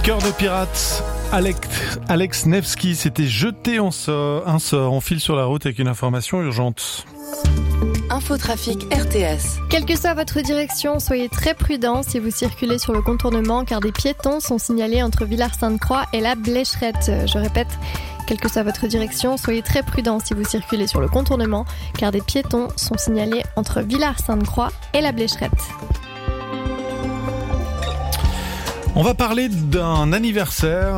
Cœur de pirate, Alex Nevsky s'était jeté un sort, on file sur la route avec une information urgente. Infotrafic RTS. Quelle que soit votre direction, soyez très prudents si vous circulez sur le contournement car des piétons sont signalés entre Villars-Sainte-Croix et la Blécherette. Je répète, quelle que soit votre direction, soyez très prudents si vous circulez sur le contournement car des piétons sont signalés entre Villars-Sainte-Croix et la Blécherette. On va parler d'un anniversaire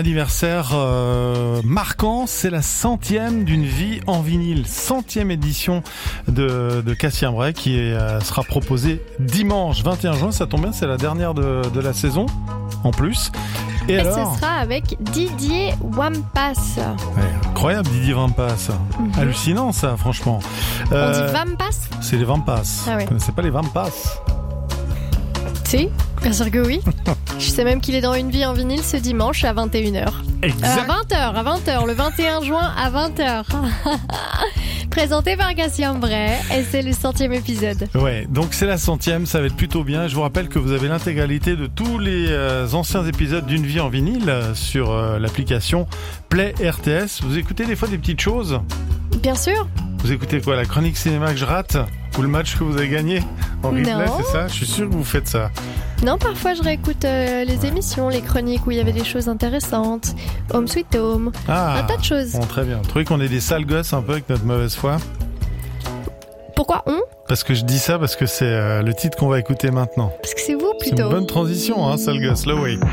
marquant, c'est la 100e d'une vie en vinyle, 100e édition de Cassien Bray qui sera proposée dimanche 21 juin, ça tombe bien, c'est la dernière de la saison en plus. Et alors, ce sera avec Didier Wampas. Ouais, incroyable Didier Wampas, hallucinant ça franchement. On dit Wampas ? C'est les Wampas, ah ouais. Vous connaissez pas les Wampas ? Si, bien sûr que oui. Je sais même qu'il est dans Une vie en vinyle ce dimanche à 21h. Exact. À 20h, le 21 juin à 20h. Présenté par Cassien Bray et c'est le 100e épisode. Ouais, donc c'est la 100e, ça va être plutôt bien. Je vous rappelle que vous avez l'intégralité de tous les anciens épisodes d'Une vie en vinyle sur l'application Play RTS. Vous écoutez des fois des petites choses ? Bien sûr. Vous écoutez quoi, la chronique cinéma que je rate ? Ou le match que vous avez gagné en replay, Non. c'est ça ? Je suis sûr que vous faites ça. Non, parfois je réécoute les émissions, les chroniques où il y avait des choses intéressantes. Home Sweet Home, un tas de choses. Bon, très bien. Vous trouvez qu'on est des sales gosses un peu avec notre mauvaise foi ? Pourquoi on ? Parce que je dis ça parce que c'est le titre qu'on va écouter maintenant. Parce que c'est vous C'est plutôt. une bonne transition, hein, sale gosse, là, oui.